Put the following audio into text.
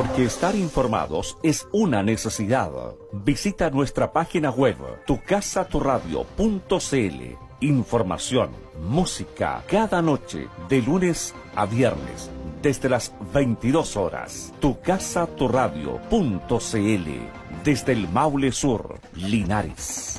Porque estar informados es una necesidad. Visita nuestra página web tucasaturadio.cl. Información, música, cada noche, de lunes a viernes, desde las 22 horas. tucasaturadio.cl. Desde el Maule Sur, Linares.